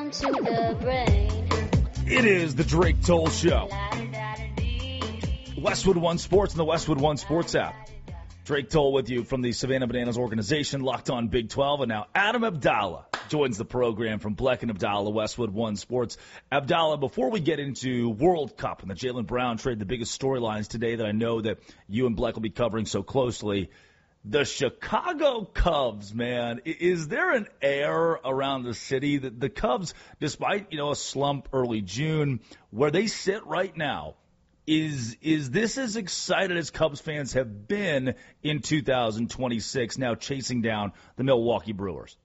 to the brain. It is the Drake Toll Show. Westwood One Sports and the Westwood One Sports app. Drake Toll with you from the Savannah Bananas organization, Locked On Big 12. And now Adam Abdallah joins the program from Bleck and Abdallah, Westwood One Sports. Abdallah, before we get into World Cup and the Jaylen Brown trade, the biggest storylines today that I know that you and Bleck will be covering so closely, the Chicago Cubs, man. Is there an air around the city that the Cubs, despite, a slump early June, where they sit right now, is this as excited as Cubs fans have been in 2026, now chasing down the Milwaukee Brewers?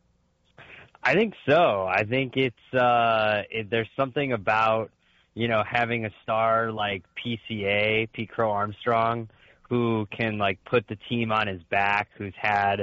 I think so. I think it's there's something about, having a star like PCA, Pete Crow Armstrong, who can put the team on his back, who's had,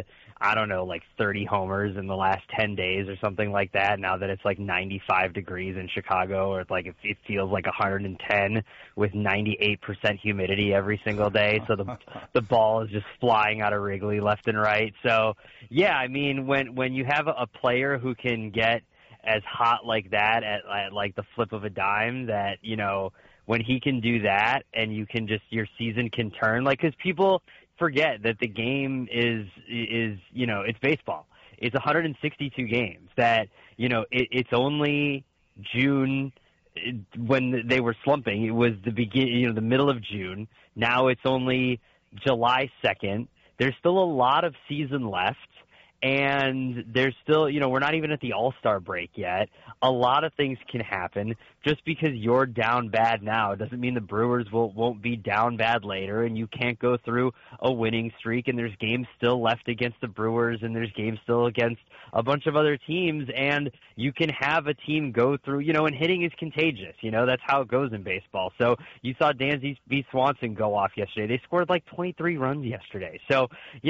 30 homers in the last 10 days or something like that, now that it's 95 degrees in Chicago, or it feels like 110 with 98% humidity every single day. So the ball is just flying out of Wrigley left and right. So, yeah, I mean, when you have a player who can get as hot like that at the flip of a dime, that, when he can do that and you can your season can turn, because people forget that the game is it's baseball. It's 162 games, that, it's only June when they were slumping. It was the middle of June. Now it's only July 2nd. There's still a lot of season left. And there's still, we're not even at the All-Star break yet. A lot of things can happen. Just because you're down bad now doesn't mean the Brewers won't be down bad later, and you can't go through a winning streak, and there's games still left against the Brewers, and there's games still against a bunch of other teams, and you can have a team go through, and hitting is contagious. That's how it goes in baseball. So you saw Dansby Swanson go off yesterday. They scored 23 runs yesterday. So,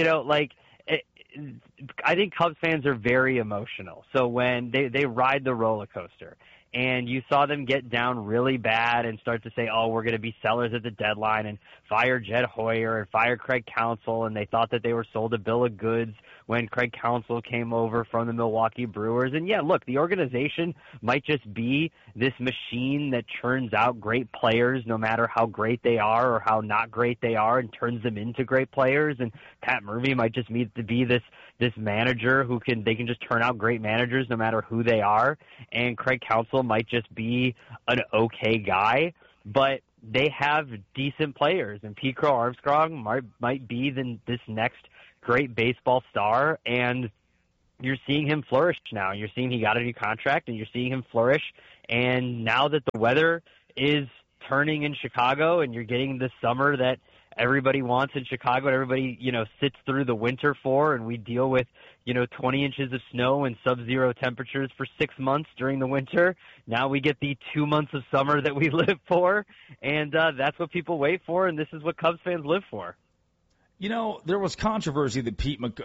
I think Cubs fans are very emotional. So when they ride the roller coaster, and you saw them get down really bad and start to say, oh, we're going to be sellers at the deadline and fire Jed Hoyer and fire Craig Counsell, and they thought that they were sold a bill of goods when Craig Counsell came over from the Milwaukee Brewers. And, yeah, look, the organization might just be this machine that churns out great players no matter how great they are or how not great they are, and turns them into great players. And Pat Murphy might just be this manager they can just turn out great managers no matter who they are. And Craig Counsell might just be an okay guy, but they have decent players, and Pete Crow Armstrong might be this next great baseball star, and you're seeing him flourish now. You're seeing he got a new contract, and you're seeing him flourish. And now that the weather is turning in Chicago, and you're getting the summer that everybody wants in Chicago, and everybody, sits through the winter for, and we deal with, 20 inches of snow and sub-zero temperatures for 6 months during the winter. Now we get the 2 months of summer that we live for, and that's what people wait for, and this is what Cubs fans live for. There was controversy that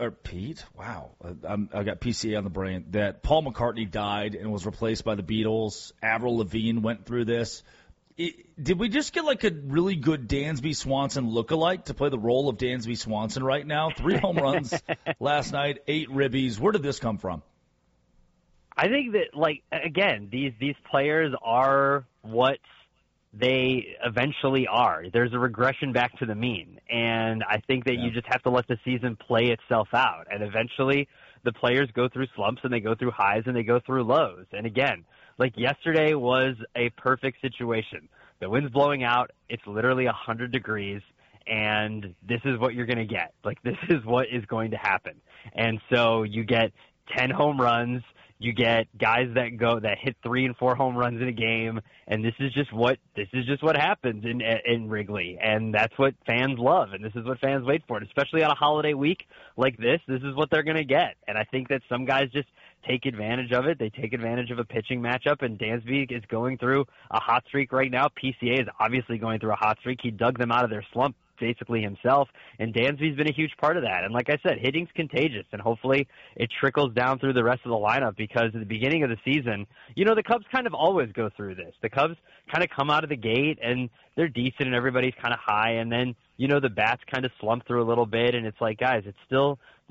I got PCA on the brain, that Paul McCartney died and was replaced by the Beatles. Avril Lavigne went through this. Did we just get a really good Dansby Swanson lookalike to play the role of Dansby Swanson right now? 3 home runs last night, 8 ribbies. Where did this come from? I think that, again, these players are what they eventually are. There's a regression back to the mean, and I think that you just have to let the season play itself out. And eventually the players go through slumps, and they go through highs, and they go through lows. And again, yesterday was a perfect situation. The wind's blowing out. It's literally 100 degrees, and this is what you're going to get. This is what is going to happen. And so you get 10 home runs. You get guys that hit 3 and 4 home runs in a game, and this is just what happens in Wrigley, and that's what fans love, and this is what fans wait for, and especially on a holiday week like this. This is what they're going to get, and I think that some guys just take advantage of it. They take advantage of a pitching matchup, and Dansby is going through a hot streak right now. PCA is obviously going through a hot streak. He dug them out of their slump basically himself, and Dansby's been a huge part of that. And like I said, hitting's contagious, and hopefully it trickles down through the rest of the lineup, because at the beginning of the season, the Cubs kind of always go through this. The Cubs kind of come out of the gate, and they're decent, and everybody's kind of high, and then, the bats kind of slump through a little bit, and it's guys, it's still,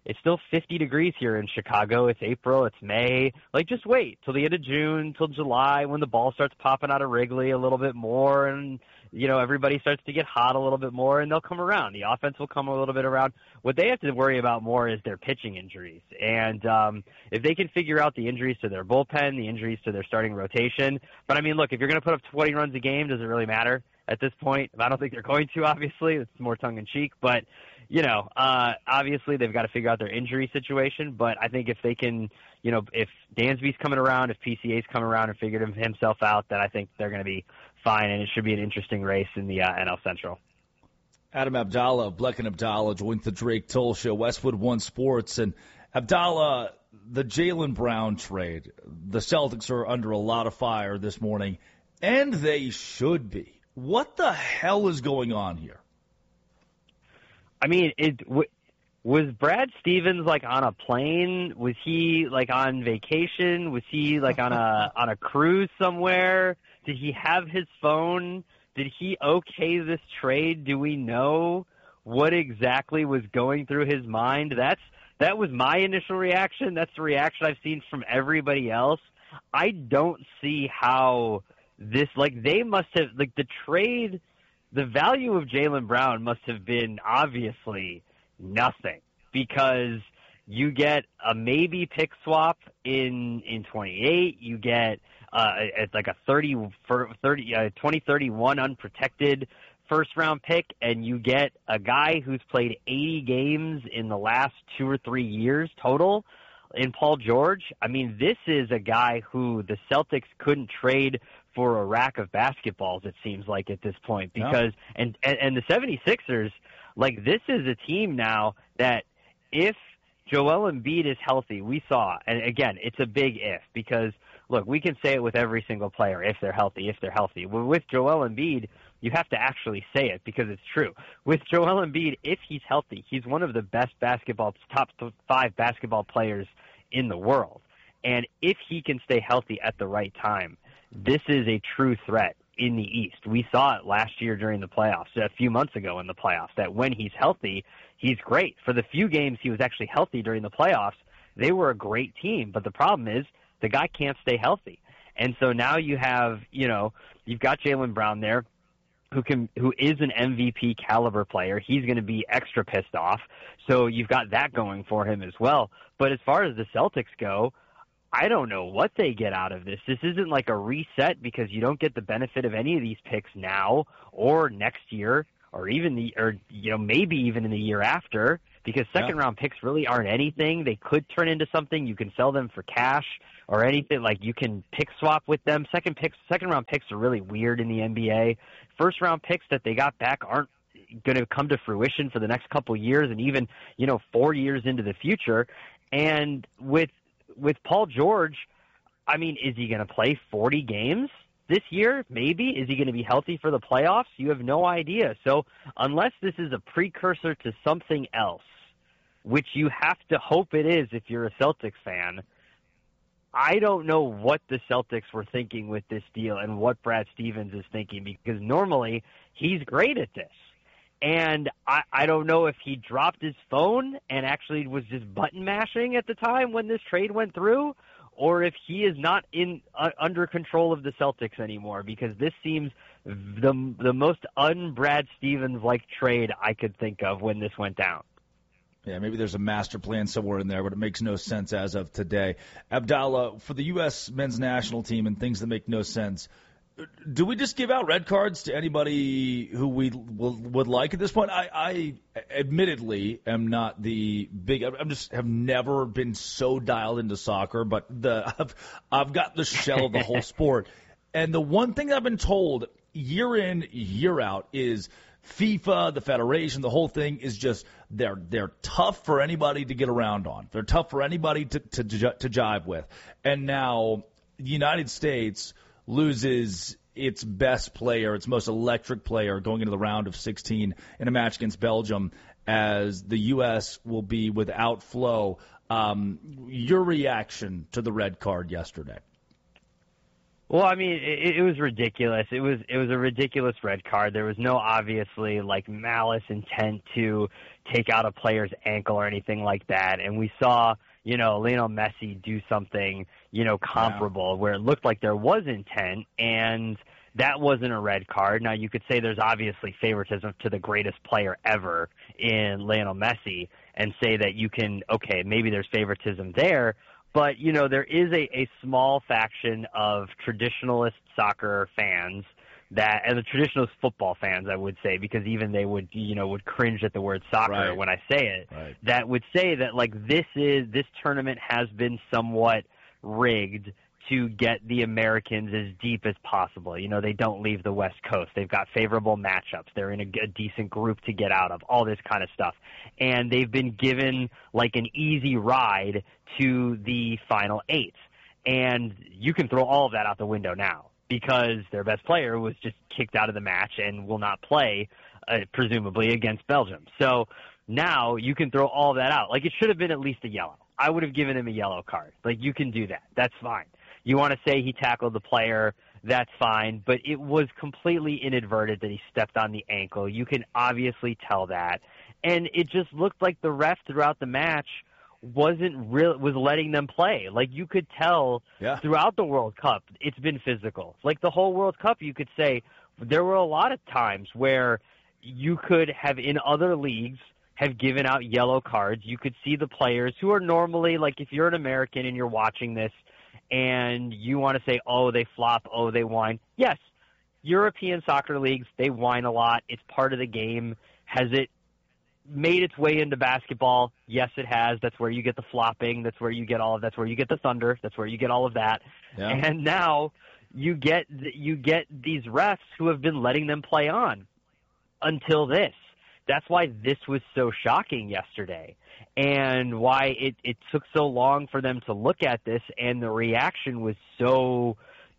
It's still 50 degrees here in Chicago. It's April. It's May. Like, just wait till the end of June, till July, when the ball starts popping out of Wrigley a little bit more, and everybody starts to get hot a little bit more, and they'll come around. The offense will come a little bit around. What they have to worry about more is their pitching injuries. And if they can figure out the injuries to their bullpen, the injuries to their starting rotation. But, I mean, look, if you're going to put up 20 runs a game, does it really matter at this point? I don't think they're going to, obviously. It's more tongue-in-cheek. But, obviously they've got to figure out their injury situation. But I think if they can, if Dansby's coming around, if PCA's come around and figured himself out, then I think they're going to be fine, and it should be an interesting race in the NL Central. Adam Abdallah of Bleck and Abdallah joins the Drake Toll Show, Westwood One Sports. And Abdallah, the Jaylen Brown trade, the Celtics are under a lot of fire this morning, and they should be. What the hell is going on here? I mean, was Brad Stevens like on a plane? Was he like on vacation? Was he like on a cruise somewhere? Did he have his phone? Did he okay this trade? Do we know what exactly was going through his mind? That was my initial reaction. That's the reaction I've seen from everybody else. I don't see how this, they must have, the trade, the value of Jaylen Brown must have been obviously nothing, because you get a maybe pick swap in 28. You get it's like a 2031 unprotected first-round pick, and you get a guy who's played 80 games in the last 2 or 3 years total in Paul George. I mean, this is a guy who the Celtics couldn't trade for a rack of basketballs, it seems like, at this point, because and the 76ers, this is a team now that if Joel Embiid is healthy, we saw, and again, it's a big if, because look, we can say it with every single player, if they're healthy. Well, with Joel Embiid, you have to actually say it because it's true. With Joel Embiid, if he's healthy, he's one of the best top 5 basketball players in the world. And if he can stay healthy at the right time, this is a true threat in the East. We saw it last year during the playoffs, a few months ago in the playoffs, that when he's healthy, he's great. For the few games he was actually healthy during the playoffs, they were a great team. But the problem is the guy can't stay healthy. And so now you have, you've got Jaylen Brown there who is an MVP caliber player. He's going to be extra pissed off. So you've got that going for him as well. But as far as the Celtics go, I don't know what they get out of this. This isn't like a reset, because you don't get the benefit of any of these picks now or next year, or even maybe even in the year after, because second round picks really aren't anything. They could turn into something. You can sell them for cash or anything. You can pick swap with them. Second round picks are really weird in the NBA. First round picks that they got back aren't going to come to fruition for the next couple years, and even 4 years into the future. And with Paul George, I mean, is he going to play 40 games this year? Maybe. Is he going to be healthy for the playoffs? You have no idea. So unless this is a precursor to something else, which you have to hope it is if you're a Celtics fan, I don't know what the Celtics were thinking with this deal and what Brad Stevens is thinking, because normally he's great at this. And I don't know if he dropped his phone and actually was just button mashing at the time when this trade went through, or if he is not under control of the Celtics anymore, because this seems the most un-Brad Stevens-like trade I could think of when this went down. Yeah, maybe there's a master plan somewhere in there, but it makes no sense as of today. Abdallah, for the U.S. men's national team and things that make no sense, do we just give out red cards to anybody who we would like at this point? I admittedly am not the big. Have never been so dialed into soccer, but I've got the shell of the whole sport. And the one thing I've been told year in, year out is FIFA, the federation, the whole thing is just they're tough for anybody to get around on. They're tough for anybody to jive with. And now the United States loses its best player, its most electric player going into the round of 16 in a match against Belgium, as the U.S. will be without Flo. Your reaction to the red card yesterday? Well, I mean, it was ridiculous. It was a ridiculous red card. There was no obviously like malice intent to take out a player's ankle or anything like that. And we saw, Lionel Messi do something, comparable where it looked like there was intent, and that wasn't a red card. Now, you could say there's obviously favoritism to the greatest player ever in Lionel Messi and say that maybe there's favoritism there. But, there is a small faction of traditionalist soccer fans and the traditionalist football fans, I would say, because even they would cringe at the word soccer when I say it, that would say that, like, this tournament has been somewhat rigged to get the Americans as deep as possible. They don't leave the West Coast. They've got favorable matchups. They're in a decent group to get out of, all this kind of stuff. And they've been given like an easy ride to the final 8. And you can throw all of that out the window now because their best player was just kicked out of the match and will not play, presumably, against Belgium. So now you can throw all of that out. Like, it should have been at least a yellow. I would have given him a yellow card. Like, you can do that. That's fine. You want to say he tackled the player, that's fine, but it was completely inadvertent that he stepped on the ankle. You can obviously tell that. And it just looked like the ref throughout the match was letting them play. Like, you could tell throughout the World Cup, it's been physical. Like, the whole World Cup, you could say there were a lot of times where you could have, in other leagues, have given out yellow cards. You could see the players who are normally, like, if you're an American and you're watching this, and you want to say, oh, they flop, oh, they whine. Yes, European soccer leagues, they whine a lot. It's part of the game. Has it made its way into basketball? Yes, it has. That's where you get the flopping. That's where you get that's where you get the thunder. That's where you get all of that. Yeah. And now you get these refs who have been letting them play on until this. That's why this was so shocking yesterday, and why it took so long for them to look at this, and the reaction was so,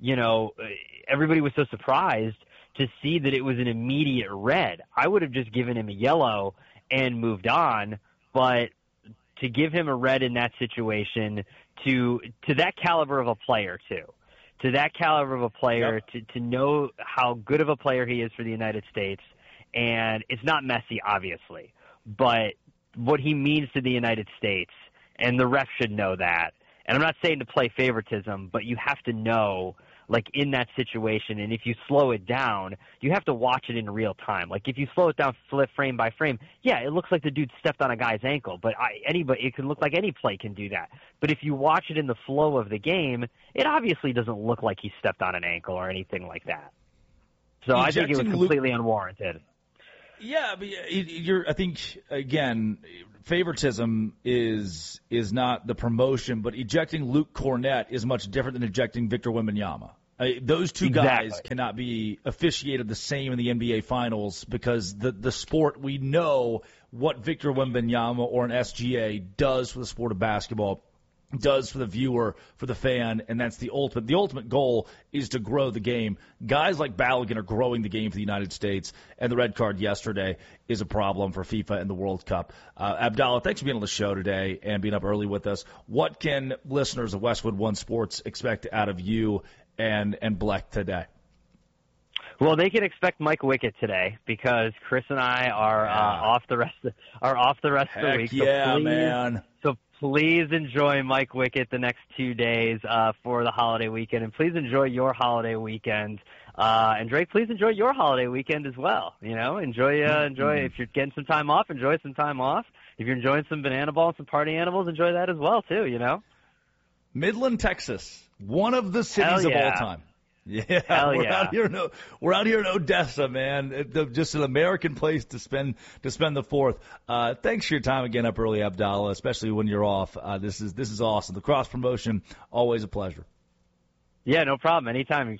everybody was so surprised to see that it was an immediate red. I would have just given him a yellow and moved on, but to give him a red in that situation, to that caliber of a player too, to know how good of a player he is for the United States. And it's not Messi, obviously, but what he means to the United States, and the ref should know that. And I'm not saying to play favoritism, but you have to know, like, in that situation, and if you slow it down, you have to watch it in real time. Like, if you slow it down frame by frame, yeah, it looks like the dude stepped on a guy's ankle, but it can look like any play can do that. But if you watch it in the flow of the game, it obviously doesn't look like he stepped on an ankle or anything like that. So I think it was completely unwarranted. Yeah, but I think, again, favoritism is not the promotion, but ejecting Luke Cornett is much different than ejecting Victor Wembanyama. Those two guys cannot be officiated the same in the NBA Finals because the sport, we know what Victor Wembanyama or an SGA does for the sport of basketball, does for the viewer, for the fan, and that's the ultimate. The ultimate goal is to grow the game. Guys like Balogun are growing the game for the United States, and the red card yesterday is a problem for FIFA and the World Cup. Abdallah, thanks for being on the show today and being up early with us. What can listeners of Westwood One Sports expect out of you and Bleck today? Well, they can expect Mike Wickett today because Chris and I are off the rest of the week. So man. So please enjoy Mike Wickett the next 2 days for the holiday weekend, and please enjoy your holiday weekend. And Drake, please enjoy your holiday weekend as well. Enjoy. If you're getting some time off, enjoy some time off. If you're enjoying some banana ball and some party animals, enjoy that as well too. Midland, Texas, one of the cities of all time. Yeah, we're out here in Odessa, man. Just an American place to spend the 4th. Thanks for your time again up early, Abdallah, especially when you're off. This is awesome. The cross promotion, always a pleasure. Yeah, no problem. Anytime.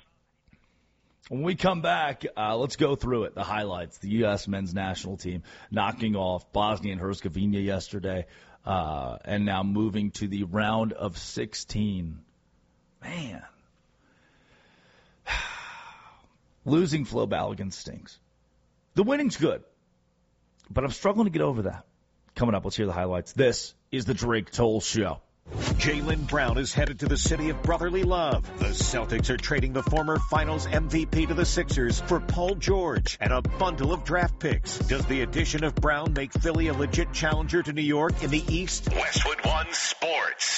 When we come back, let's go through it. The highlights: the U.S. men's national team knocking off Bosnia and Herzegovina yesterday, and now moving to the round of 16. Man. Losing Flo Balogun stinks. The winning's good, but I'm struggling to get over that. Coming up, let's hear the highlights. This is the Drake Toll Show. Jaylen Brown is headed to the city of brotherly love. The Celtics are trading the former Finals MVP to the Sixers for Paul George and a bundle of draft picks. Does the addition of Brown make Philly a legit challenger to New York in the East? Westwood One Sports.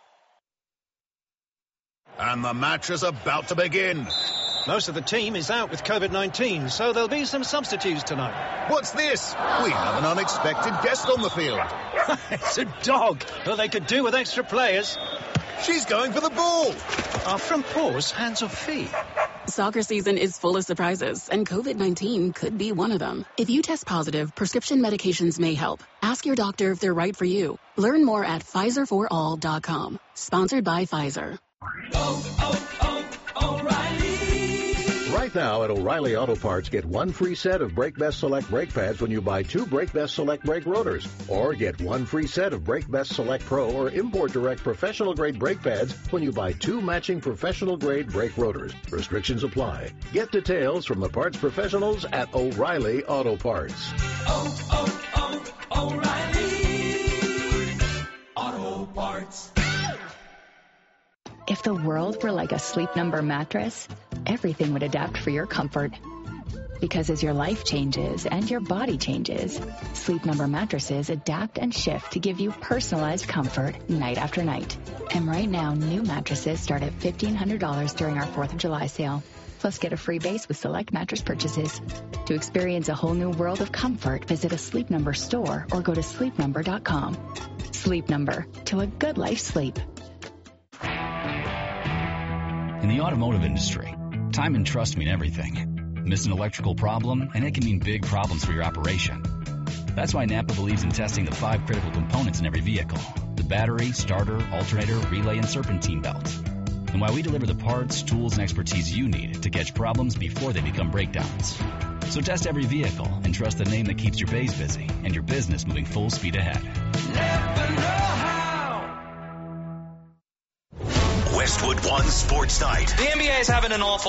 And the match is about to begin. Most of the team is out with COVID-19, so there'll be some substitutes tonight. What's this? We have an unexpected guest on the field. It's a dog. Well, they could do with extra players. She's going for the ball. Are front paws hands or feet? Soccer season is full of surprises, and COVID-19 could be one of them. If you test positive, prescription medications may help. Ask your doctor if they're right for you. Learn more at PfizerForAll.com. Sponsored by Pfizer. Right now at O'Reilly Auto Parts, get one free set of Brake Best Select brake pads when you buy 2 Brake Best Select brake rotors. Or get one free set of Brake Best Select Pro or Import Direct professional grade brake pads when you buy 2 matching professional grade brake rotors. Restrictions apply. Get details from the parts professionals at O'Reilly Auto Parts. O'Reilly Auto Parts. If the world were like a Sleep Number mattress, everything would adapt for your comfort. Because as your life changes and your body changes, Sleep Number mattresses adapt and shift to give you personalized comfort night after night. And right now, new mattresses start at $1,500 during our 4th of July sale. Plus, get a free base with select mattress purchases. To experience a whole new world of comfort, visit a Sleep Number store or go to sleepnumber.com. Sleep Number, to a good life sleep. In the automotive industry, time and trust mean everything. Miss an electrical problem, and it can mean big problems for your operation. That's why Napa believes in testing the 5 critical components in every vehicle: the battery, starter, alternator, relay, and serpentine belt. And why we deliver the parts, tools, and expertise you need to catch problems before they become breakdowns. So test every vehicle and trust the name that keeps your bays busy and your business moving full speed ahead. Never know how. Westwood One Sports Night. The NBA is having an awful